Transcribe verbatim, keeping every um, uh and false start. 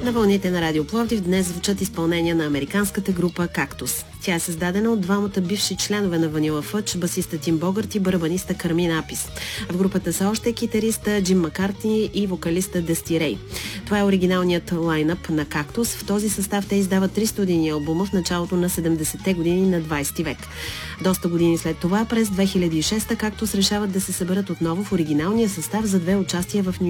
На вълните на Радио Пловдив днес звучат изпълнения на американската група Кактус. Тя е създадена от двамата бивши членове на Ванила Фъдж, басиста Тим Богърт и барабаниста Кармин Апис. В групата са още китариста Джим Маккартни и вокалиста Дъсти Рей. Това е оригиналният лайнъп на Кактус. В този състав те издават три студийни албума в началото на седемдесетте години на двайсети век. Доста години след това, през две хиляди и шеста, Кактус решават да се съберат отново в оригиналния състав за две участия в Ню